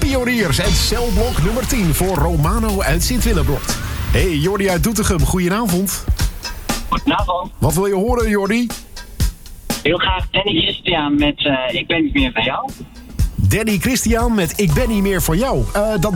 Pioniers en celblok nummer 10 voor Romano uit Sint-Willebroord. Hey, Jordi uit Doetinchem, goedenavond. Goedenavond. Wat wil je horen, Jordi? Heel graag Danny Christian met Ik ben niet meer van jou. Danny Christian met Ik ben niet meer van jou. Dat